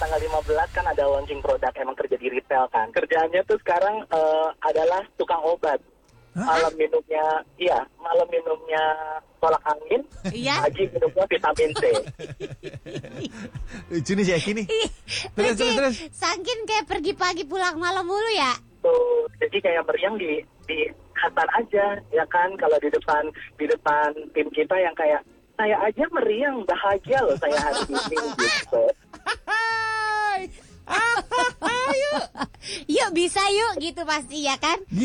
tanggal 15 kan ada launching produk, emang kerja di retail kan. Kerjaannya tuh sekarang adalah tukang obat. Malam minumnya tolak angin, Iya. pagi minumnya vitamin C. Lucu nih si Eki nih. Terus. Saking kayak pergi pagi pulang malam mulu ya. Tuh, jadi kayak meriang di Qatar aja, ya kan? Kalau di depan tim kita yang kayak saya aja meriang, bahagia loh saya hari ini gitu. Yuk bisa yuk gitu pasti ya kan.